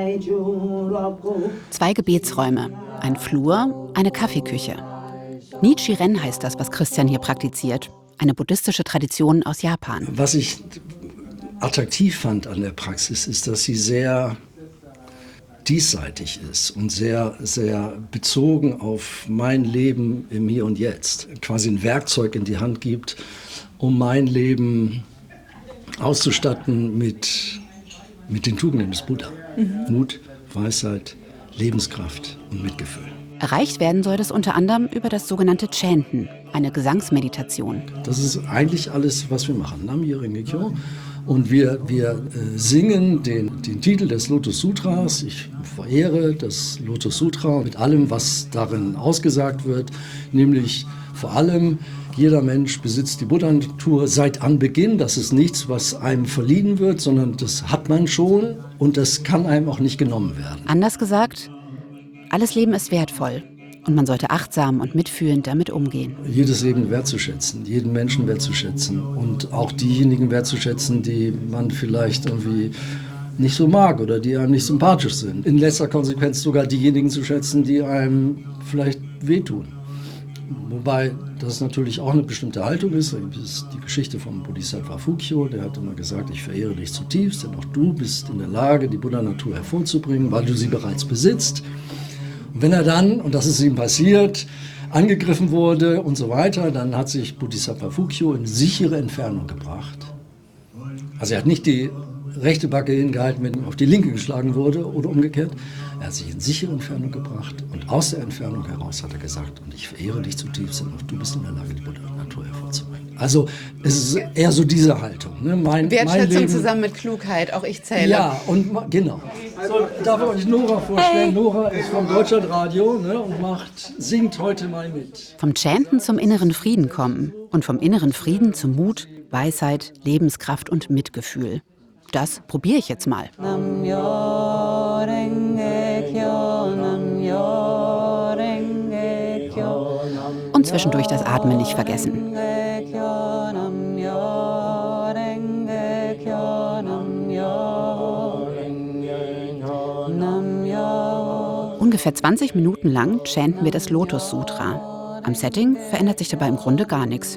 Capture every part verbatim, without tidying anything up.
Zwei Gebetsräume, ein Flur, eine Kaffeeküche. Nichiren heißt das, was Christian hier praktiziert. Eine buddhistische Tradition aus Japan. Was ich attraktiv fand an der Praxis, ist, dass sie sehr diesseitig ist und sehr, sehr bezogen auf mein Leben im Hier und Jetzt. Quasi ein Werkzeug in die Hand gibt, um mein Leben auszustatten mit, mit den Tugenden des Buddha. Mhm. Mut, Weisheit, Lebenskraft und Mitgefühl. Erreicht werden soll das unter anderem über das sogenannte Chanten, eine Gesangsmeditation. Das ist eigentlich alles, was wir machen. Nam-myoho Renge-kyo. Und wir, wir äh, singen den, den Titel des Lotus Sutras. Ich verehre das Lotus Sutra mit allem, was darin ausgesagt wird. Nämlich vor allem, jeder Mensch besitzt die Buddha-Natur seit Anbeginn. Das ist nichts, was einem verliehen wird, sondern das hat man schon und das kann einem auch nicht genommen werden. Anders gesagt, alles Leben ist wertvoll. Und man sollte achtsam und mitfühlend damit umgehen. Jedes Leben wertzuschätzen, jeden Menschen wertzuschätzen und auch diejenigen wertzuschätzen, die man vielleicht irgendwie nicht so mag oder die einem nicht sympathisch sind. In letzter Konsequenz sogar diejenigen zu schätzen, die einem vielleicht wehtun. Wobei das natürlich auch eine bestimmte Haltung ist. Das ist die Geschichte von Bodhisattva Fukyo. Der hat immer gesagt, ich verehre dich zutiefst, denn auch du bist in der Lage, die Buddha-Natur hervorzubringen, weil du sie bereits besitzt. Und wenn er dann, und das ist ihm passiert, angegriffen wurde und so weiter, dann hat sich Bodhisattva Fukyo in sichere Entfernung gebracht. Also er hat nicht die rechte Backe hingehalten, wenn ihm auf die linke geschlagen wurde oder umgekehrt. Er hat sich in sichere Entfernung gebracht und aus der Entfernung heraus hat er gesagt, und ich verehre dich zutiefst, denn auch du bist in der Lage, die Buddha-Natur hervorzubringen. Also es ist eher so diese Haltung. Ne? Mein, Wertschätzung mein Leben, zusammen mit Klugheit, auch ich zähle. Ja, und genau. So, darf ich euch Nora vorstellen? Hey. Nora ist vom Deutschlandradio, ne, und macht, singt heute mal mit. Vom Chanten zum inneren Frieden kommen und vom inneren Frieden zu Mut, Weisheit, Lebenskraft und Mitgefühl. Das probiere ich jetzt mal. Und zwischendurch das Atmen nicht vergessen. Ungefähr zwanzig Minuten lang chanten wir das Lotus Sutra. Am Setting verändert sich dabei im Grunde gar nichts.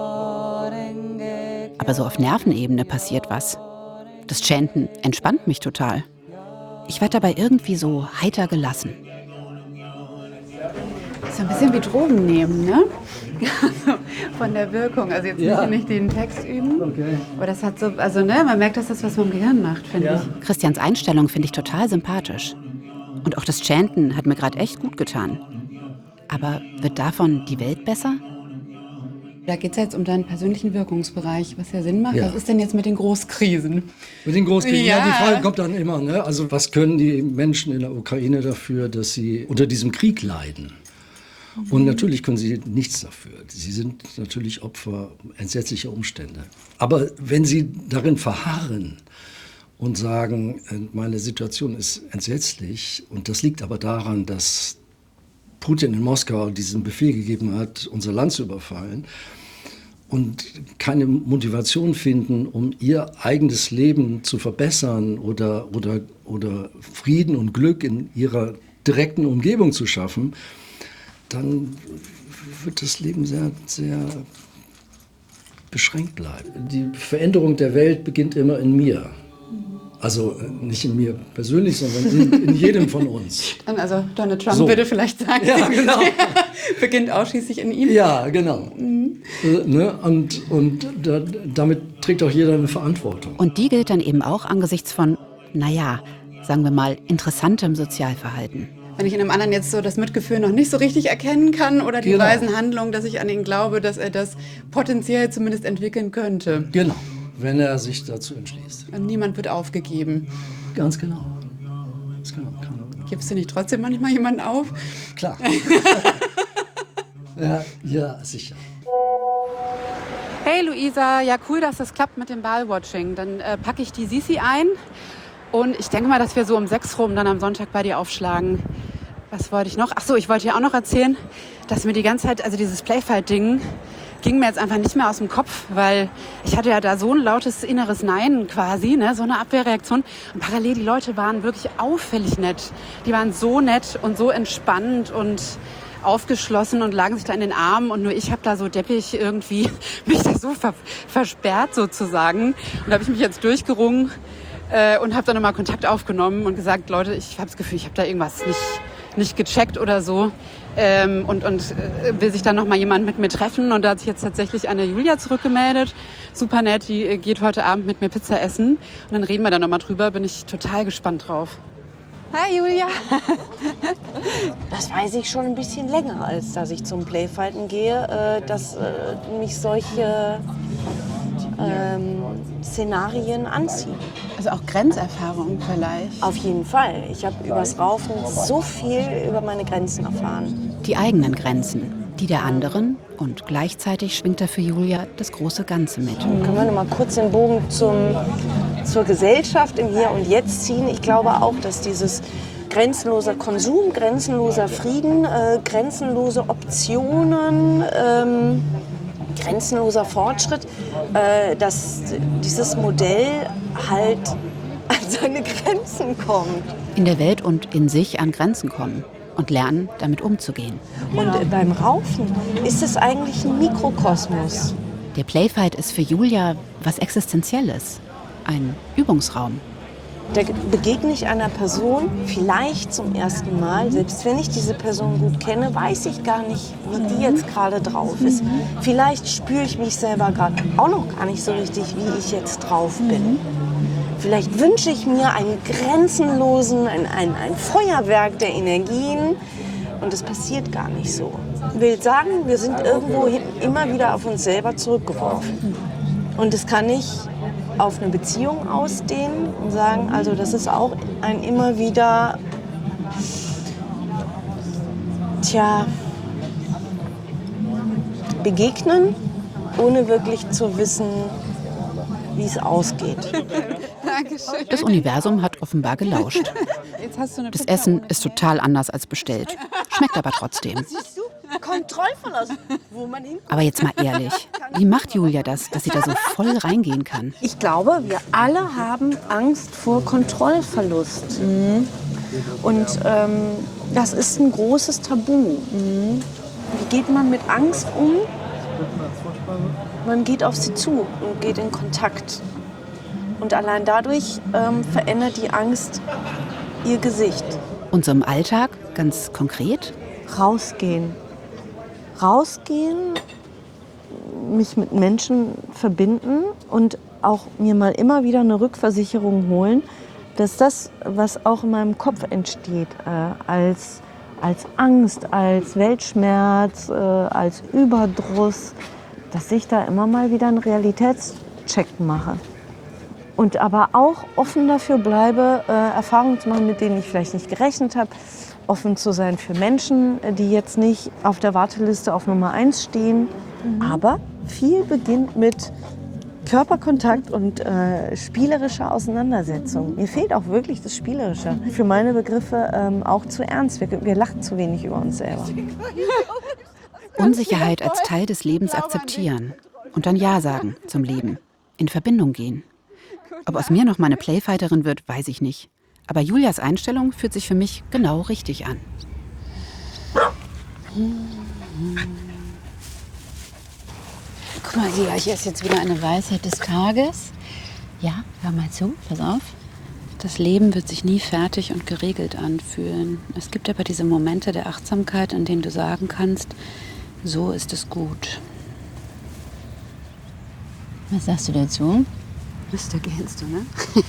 Aber so auf Nervenebene passiert was. Das Chanten entspannt mich total. Ich werde dabei irgendwie so heiter gelassen. Das ist ein bisschen wie Drogen nehmen, ne? Von der Wirkung. Also jetzt ja. nicht den Text üben. Okay. Aber das hat so, also ne, man merkt, dass das was mit dem Gehirn macht, finde ja. ich. Christians Einstellung finde ich total sympathisch. Und auch das Chanten hat mir gerade echt gut getan. Aber wird davon die Welt besser? Da geht es jetzt um deinen persönlichen Wirkungsbereich, was ja Sinn macht. Ja. Was ist denn jetzt mit den Großkrisen? Mit den Großkrisen, ja. Ja. Die Frage kommt dann immer, ne? Also was können die Menschen in der Ukraine dafür, dass sie unter diesem Krieg leiden? Mhm. Und natürlich können sie nichts dafür. Sie sind natürlich Opfer entsetzlicher Umstände. Aber wenn sie darin verharren und sagen, meine Situation ist entsetzlich, und das liegt aber daran, dass Putin in Moskau diesen Befehl gegeben hat, unser Land zu überfallen, und keine Motivation finden, um ihr eigenes Leben zu verbessern oder, oder, oder Frieden und Glück in ihrer direkten Umgebung zu schaffen, dann wird das Leben sehr, sehr beschränkt bleiben. Die Veränderung der Welt beginnt immer in mir. Also nicht in mir persönlich, sondern in, in jedem von uns. Dann also Donald Trump so. würde vielleicht sagen, ja, genau. beginnt ausschließlich in ihm. Ja, genau. Mhm. Äh, ne? Und, und da, damit trägt auch jeder eine Verantwortung. Und die gilt dann eben auch angesichts von, naja, sagen wir mal, interessantem Sozialverhalten. Wenn ich in einem anderen jetzt so das Mitgefühl noch nicht so richtig erkennen kann oder die genau. weisen Handlungen, dass ich an ihn glaube, dass er das potenziell zumindest entwickeln könnte. Genau. Wenn er sich dazu entschließt. Und niemand wird aufgegeben. Ganz genau. Ganz genau. Gibst du nicht trotzdem manchmal jemanden auf? Klar. ja, ja, sicher. Hey Luisa, ja cool, dass das klappt mit dem Ballwatching. Dann äh, packe ich die Sisi ein und ich denke mal, dass wir so um sechs rum dann am Sonntag bei dir aufschlagen. Was wollte ich noch? Ach so, ich wollte ja auch noch erzählen, dass mir die ganze Zeit, also dieses Playfight-Ding, ging mir jetzt einfach nicht mehr aus dem Kopf, weil ich hatte ja da so ein lautes inneres Nein quasi, ne, so eine Abwehrreaktion. Und parallel, die Leute waren wirklich auffällig nett. Die waren so nett und so entspannt und aufgeschlossen und lagen sich da in den Armen. Und nur ich habe da so deppig irgendwie mich da so ver- versperrt sozusagen. Und da habe ich mich jetzt durchgerungen äh, und habe dann nochmal Kontakt aufgenommen und gesagt, Leute, ich habe das Gefühl, ich habe da irgendwas nicht, nicht gecheckt oder so. Ähm, und, und äh, will sich dann noch mal jemand mit mir treffen. Und da hat sich jetzt tatsächlich eine Julia zurückgemeldet. Super nett, die äh, geht heute Abend mit mir Pizza essen. Und dann reden wir da noch mal drüber. Bin ich total gespannt drauf. Hi Julia. Das weiß ich schon ein bisschen länger, als dass ich zum Playfighten gehe, äh, dass äh, mich solche ähm, Szenarien anziehen. Also auch Grenzerfahrung vielleicht. Auf jeden Fall. Ich habe übers Raufen so viel über meine Grenzen erfahren. Die eigenen Grenzen, die der anderen, und gleichzeitig schwingt da für Julia das große Ganze mit. Können wir noch mal kurz den Bogen zum, zur Gesellschaft im Hier und Jetzt ziehen? Ich glaube auch, dass dieses grenzenloser Konsum, grenzenloser Frieden, äh, grenzenlose Optionen, ähm, grenzenloser Fortschritt, äh, dass dieses Modell halt an seine Grenzen kommt. In der Welt und in sich an Grenzen kommen und lernen, damit umzugehen. Und äh, beim Raufen ist es eigentlich ein Mikrokosmos. Der Playfight ist für Julia was Existenzielles, ein Übungsraum. Da begegne ich einer Person vielleicht zum ersten Mal. Selbst wenn ich diese Person gut kenne, weiß ich gar nicht, wie die jetzt gerade drauf ist. Vielleicht spüre ich mich selber gerade auch noch gar nicht so richtig, wie ich jetzt drauf bin. Vielleicht wünsche ich mir einen grenzenlosen, ein, ein, ein Feuerwerk der Energien. Und es passiert gar nicht so. Ich will sagen, wir sind irgendwo immer wieder auf uns selber zurückgeworfen. Und das kann ich auf eine Beziehung ausdehnen und sagen, also das ist auch ein immer wieder, tja, begegnen, ohne wirklich zu wissen, wie es ausgeht. Dankeschön. Das Universum hat offenbar gelauscht. Jetzt hast du eine Das Pizza Essen ohne ist total anders als bestellt. Schmeckt aber trotzdem. Siehst du? Kontrollverlust, wo man hin. Aber jetzt mal ehrlich, wie macht Julia das, dass sie da so voll reingehen kann? Ich glaube, wir alle haben Angst vor Kontrollverlust. Mhm. Und ähm, das ist ein großes Tabu. Mhm. Wie geht man mit Angst um? Man geht auf sie zu und geht in Kontakt. Und allein dadurch ähm, verändert die Angst ihr Gesicht. Und so im Alltag, ganz konkret? Rausgehen. Rausgehen, mich mit Menschen verbinden und auch mir mal immer wieder eine Rückversicherung holen, dass das, was auch in meinem Kopf entsteht, äh, als, als Angst, als Weltschmerz, äh, als Überdruss, dass ich da immer mal wieder einen Realitätscheck mache. Und aber auch offen dafür bleibe, äh, Erfahrungen zu machen, mit denen ich vielleicht nicht gerechnet habe. Offen zu sein für Menschen, die jetzt nicht auf der Warteliste auf Nummer eins stehen. Mhm. Aber viel beginnt mit Körperkontakt und äh, spielerischer Auseinandersetzung. Mir fehlt auch wirklich das Spielerische. Für meine Begriffe ähm, auch zu ernst. Wir, wir lachen zu wenig über uns selber. Unsicherheit als Teil des Lebens akzeptieren und dann Ja sagen zum Leben. In Verbindung gehen. Ob aus mir noch mal eine Playfighterin wird, weiß ich nicht. Aber Julias Einstellung fühlt sich für mich genau richtig an. Guck mal, hier, hier ist jetzt wieder eine Weisheit des Tages. Ja, hör mal zu, pass auf. Das Leben wird sich nie fertig und geregelt anfühlen. Es gibt aber diese Momente der Achtsamkeit, in denen du sagen kannst, so ist es gut. Was sagst du dazu? Das da gehst du, ne?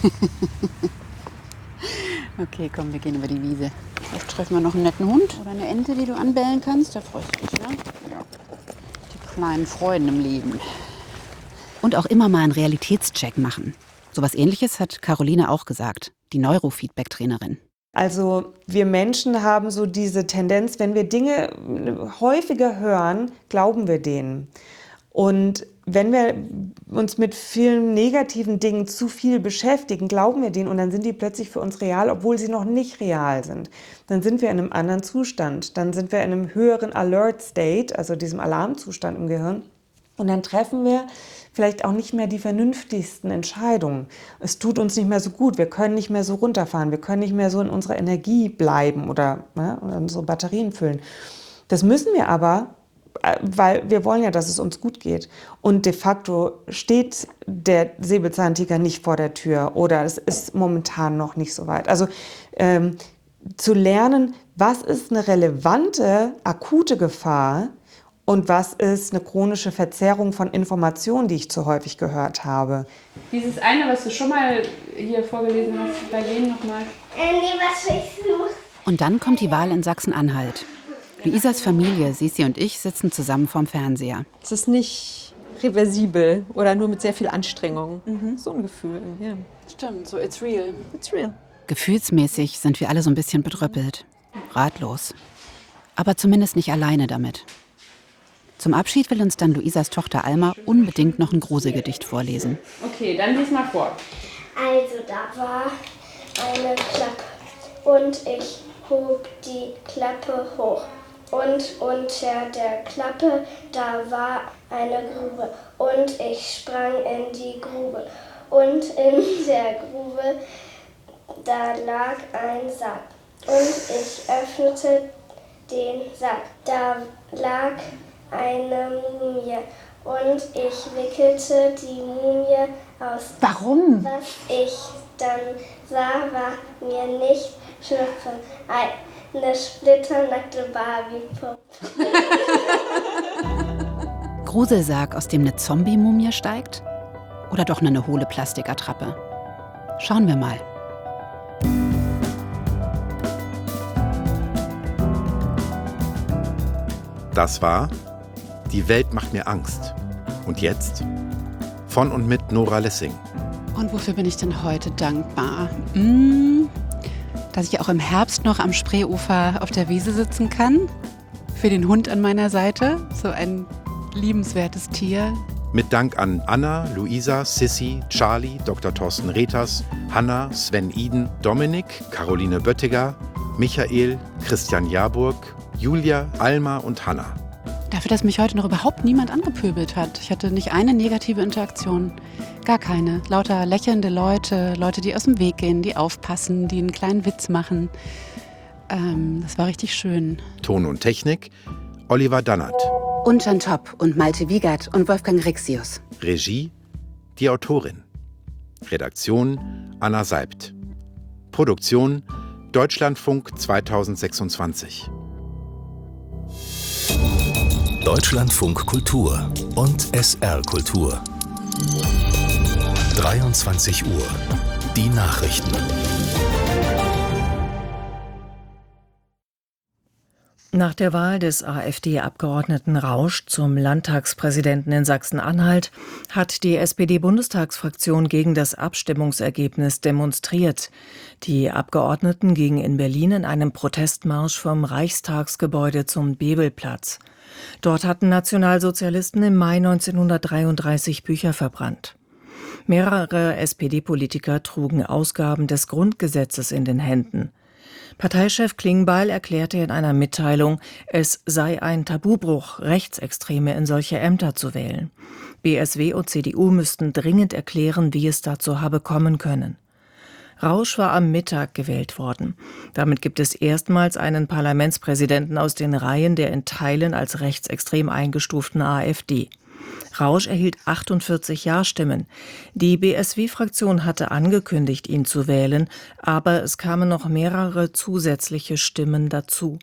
Okay, komm, wir gehen über die Wiese. Vielleicht treffen wir noch einen netten Hund oder eine Ente, die du anbellen kannst. Da freust du dich, ne? Ja. Die kleinen Freuden im Leben. Und auch immer mal einen Realitätscheck machen. So was Ähnliches hat Caroline auch gesagt, die Neurofeedback-Trainerin. Also wir Menschen haben so diese Tendenz, wenn wir Dinge häufiger hören, glauben wir denen. Und wenn wir uns mit vielen negativen Dingen zu viel beschäftigen, glauben wir denen und dann sind die plötzlich für uns real, obwohl sie noch nicht real sind. Dann sind wir in einem anderen Zustand. Dann sind wir in einem höheren Alert State, also diesem Alarmzustand im Gehirn. Und dann treffen wir vielleicht auch nicht mehr die vernünftigsten Entscheidungen. Es tut uns nicht mehr so gut, wir können nicht mehr so runterfahren, wir können nicht mehr so in unserer Energie bleiben oder, ne, oder unsere Batterien füllen. Das müssen wir aber, weil wir wollen ja, dass es uns gut geht. Und de facto steht der Säbelzahntiger nicht vor der Tür oder es ist momentan noch nicht so weit. Also ähm, zu lernen, was ist eine relevante, akute Gefahr und was ist eine chronische Verzerrung von Informationen, die ich zu häufig gehört habe. Dieses eine, was du schon mal hier vorgelesen hast, bei wem nochmal? Äh, nee, was ich suche. Und dann kommt die Wahl in Sachsen-Anhalt. Luisas Familie, Sisi und ich, sitzen zusammen vorm Fernseher. Es ist nicht reversibel oder nur mit sehr viel Anstrengung. Mhm. So ein Gefühl. Ja. Stimmt, so it's real. It's real. Gefühlsmäßig sind wir alle so ein bisschen bedröppelt, ratlos. Aber zumindest nicht alleine damit. Zum Abschied will uns dann Luisas Tochter Alma unbedingt noch ein Gruselgedicht vorlesen. Okay, dann lies mal vor. Also da war eine Klappe und ich hob die Klappe hoch. Und unter der Klappe, da war eine Grube und ich sprang in die Grube. Und in der Grube, da lag ein Sack und ich öffnete den Sack. Da lag eine Mumie und ich wickelte die Mumie aus. Warum? Was ich dann sah, war mir nicht Schnupfen. Eine splitternackte Barbie-Puppe. Gruselsarg, aus dem eine Zombie-Mumie steigt? Oder doch nur eine hohle Plastikattrappe? Schauen wir mal. Das war Die Welt macht mir Angst. Und jetzt? Von und mit Nora Lessing. Und wofür bin ich denn heute dankbar? Hm, dass ich auch im Herbst noch am Spreeufer auf der Wiese sitzen kann. Für den Hund an meiner Seite. So ein liebenswertes Tier. Mit Dank an Anna, Luisa, Sissi, Charlie, Doktor Thorsten Reters, Hanna, Sven Iden, Dominik, Caroline Böttiger, Michael, Christian Jaburg, Julia, Alma und Hanna. Dafür, dass mich heute noch überhaupt niemand angepöbelt hat. Ich hatte nicht eine negative Interaktion. Gar keine. Lauter lächelnde Leute, Leute, die aus dem Weg gehen, die aufpassen, die einen kleinen Witz machen. Ähm, das war richtig schön. Ton und Technik, Oliver Dannert. Und Jan Topp und Malte Wiegert und Wolfgang Rixius. Regie, die Autorin. Redaktion, Anna Seibt. Produktion, Deutschlandfunk zweitausendsechsundzwanzig. Deutschlandfunk Kultur und S R Kultur. dreiundzwanzig Uhr. Die Nachrichten. Nach der Wahl des AfD-Abgeordneten Rausch zum Landtagspräsidenten in Sachsen-Anhalt hat die S P D-Bundestagsfraktion gegen das Abstimmungsergebnis demonstriert. Die Abgeordneten gingen in Berlin in einem Protestmarsch vom Reichstagsgebäude zum Bebelplatz. Dort hatten Nationalsozialisten im Mai neunzehnhundertdreiunddreißig Bücher verbrannt. Mehrere S P D-Politiker trugen Ausgaben des Grundgesetzes in den Händen. Parteichef Klingbeil erklärte in einer Mitteilung, es sei ein Tabubruch, Rechtsextreme in solche Ämter zu wählen. B S W und C D U müssten dringend erklären, wie es dazu habe kommen können. Rausch war am Mittag gewählt worden. Damit gibt es erstmals einen Parlamentspräsidenten aus den Reihen der in Teilen als rechtsextrem eingestuften AfD. Rausch erhielt achtundvierzig Ja-Stimmen. Die B S W-Fraktion hatte angekündigt, ihn zu wählen, aber es kamen noch mehrere zusätzliche Stimmen dazu.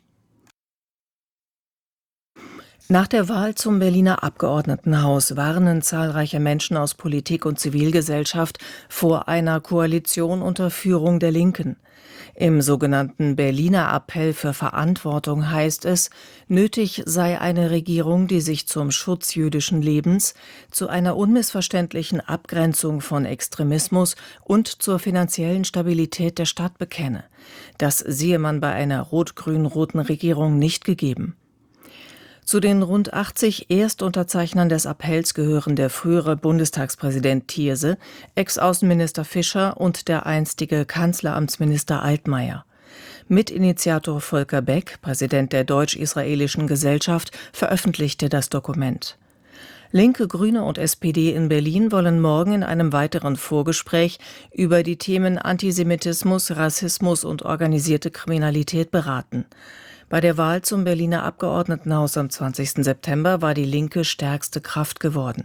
Nach der Wahl zum Berliner Abgeordnetenhaus warnen zahlreiche Menschen aus Politik und Zivilgesellschaft vor einer Koalition unter Führung der Linken. Im sogenannten Berliner Appell für Verantwortung heißt es, nötig sei eine Regierung, die sich zum Schutz jüdischen Lebens, zu einer unmissverständlichen Abgrenzung von Extremismus und zur finanziellen Stabilität der Stadt bekenne. Das sehe man bei einer rot-grün-roten Regierung nicht gegeben. Zu den rund achtzig Erstunterzeichnern des Appells gehören der frühere Bundestagspräsident Thierse, Ex-Außenminister Fischer und der einstige Kanzleramtsminister Altmaier. Mitinitiator Volker Beck, Präsident der Deutsch-Israelischen Gesellschaft, veröffentlichte das Dokument. Linke, Grüne und S P D in Berlin wollen morgen in einem weiteren Vorgespräch über die Themen Antisemitismus, Rassismus und organisierte Kriminalität beraten. Bei der Wahl zum Berliner Abgeordnetenhaus am zwanzigsten September war die Linke stärkste Kraft geworden.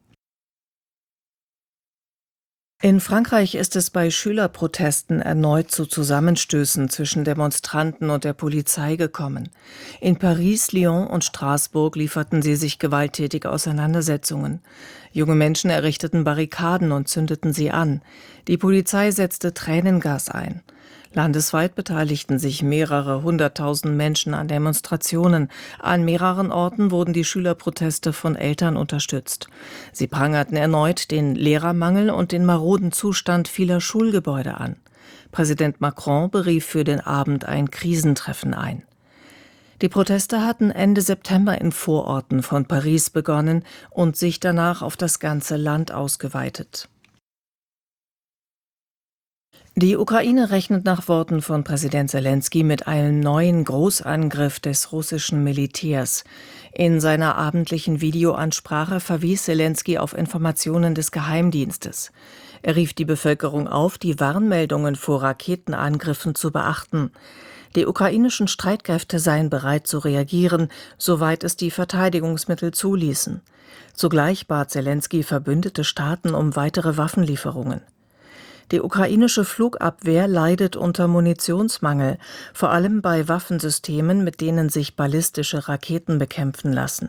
In Frankreich ist es bei Schülerprotesten erneut zu Zusammenstößen zwischen Demonstranten und der Polizei gekommen. In Paris, Lyon und Straßburg lieferten sie sich gewalttätige Auseinandersetzungen. Junge Menschen errichteten Barrikaden und zündeten sie an. Die Polizei setzte Tränengas ein. Landesweit beteiligten sich mehrere hunderttausend Menschen an Demonstrationen. An mehreren Orten wurden die Schülerproteste von Eltern unterstützt. Sie prangerten erneut den Lehrermangel und den maroden Zustand vieler Schulgebäude an. Präsident Macron berief für den Abend ein Krisentreffen ein. Die Proteste hatten Ende September in Vororten von Paris begonnen und sich danach auf das ganze Land ausgeweitet. Die Ukraine rechnet nach Worten von Präsident Selenskyj mit einem neuen Großangriff des russischen Militärs. In seiner abendlichen Videoansprache verwies Selenskyj auf Informationen des Geheimdienstes. Er rief die Bevölkerung auf, die Warnmeldungen vor Raketenangriffen zu beachten. Die ukrainischen Streitkräfte seien bereit zu reagieren, soweit es die Verteidigungsmittel zuließen. Zugleich bat Selenskyj verbündete Staaten um weitere Waffenlieferungen. Die ukrainische Flugabwehr leidet unter Munitionsmangel, vor allem bei Waffensystemen, mit denen sich ballistische Raketen bekämpfen lassen.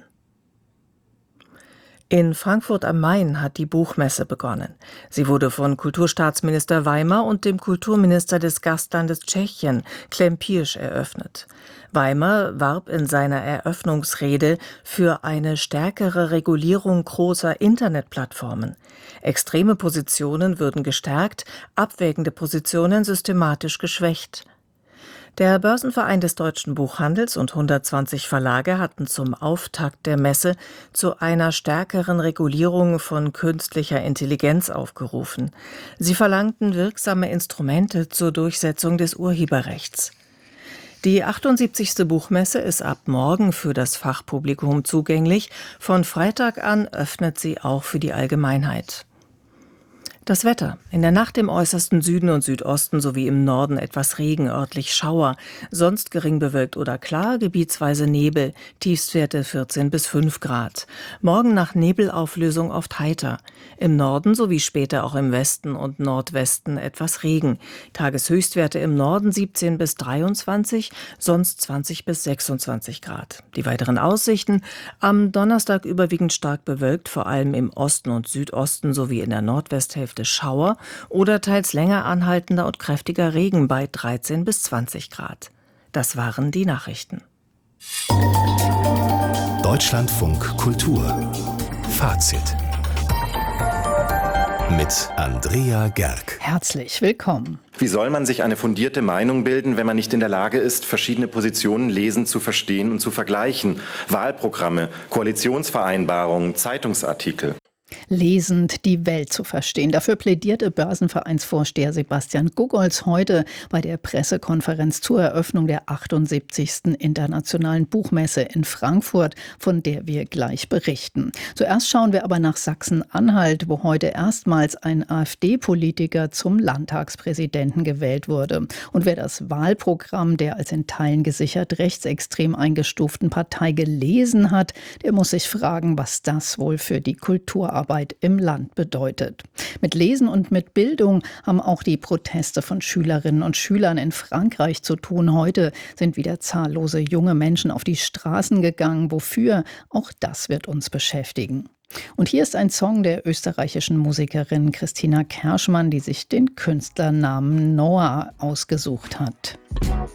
In Frankfurt am Main hat die Buchmesse begonnen. Sie wurde von Kulturstaatsminister Weimer und dem Kulturminister des Gastlandes Tschechien, Clem Pirsch, eröffnet. Weimer warb in seiner Eröffnungsrede für eine stärkere Regulierung großer Internetplattformen. Extreme Positionen würden gestärkt, abwägende Positionen systematisch geschwächt. Der Börsenverein des deutschen Buchhandels und hundertzwanzig Verlage hatten zum Auftakt der Messe zu einer stärkeren Regulierung von künstlicher Intelligenz aufgerufen. Sie verlangten wirksame Instrumente zur Durchsetzung des Urheberrechts. Die achtundsiebzigste Buchmesse ist ab morgen für das Fachpublikum zugänglich. Von Freitag an öffnet sie auch für die Allgemeinheit. Das Wetter. In der Nacht im äußersten Süden und Südosten sowie im Norden etwas Regen, örtlich Schauer. Sonst gering bewölkt oder klar, gebietsweise Nebel. Tiefstwerte vierzehn bis fünf Grad. Morgen nach Nebelauflösung oft heiter. Im Norden sowie später auch im Westen und Nordwesten etwas Regen. Tageshöchstwerte im Norden siebzehn bis dreiundzwanzig, sonst zwanzig bis sechsundzwanzig Grad. Die weiteren Aussichten. Am Donnerstag überwiegend stark bewölkt, vor allem im Osten und Südosten sowie in der Nordwesthälfte Schauer oder teils länger anhaltender und kräftiger Regen bei dreizehn bis zwanzig Grad. Das waren die Nachrichten. Deutschlandfunk Kultur. Fazit. Mit Andrea Gerg. Herzlich willkommen. Wie soll man sich eine fundierte Meinung bilden, wenn man nicht in der Lage ist, verschiedene Positionen lesend zu verstehen und zu vergleichen? Wahlprogramme, Koalitionsvereinbarungen, Zeitungsartikel. Lesend die Welt zu verstehen. Dafür plädierte Börsenvereinsvorsteher Sebastian Gugolz heute bei der Pressekonferenz zur Eröffnung der achtundsiebzigsten Internationalen Buchmesse in Frankfurt, von der wir gleich berichten. Zuerst schauen wir aber nach Sachsen-Anhalt, wo heute erstmals ein AfD-Politiker zum Landtagspräsidenten gewählt wurde. Und wer das Wahlprogramm der als in Teilen gesichert rechtsextrem eingestuften Partei gelesen hat, der muss sich fragen, was das wohl für die Kultur Arbeit im Land bedeutet. Mit Lesen und mit Bildung haben auch die Proteste von Schülerinnen und Schülern in Frankreich zu tun. Heute sind wieder zahllose junge Menschen auf die Straßen gegangen. Wofür? Auch das wird uns beschäftigen. Und hier ist ein Song der österreichischen Musikerin Christina Kerschmann, die sich den Künstlernamen Noah ausgesucht hat.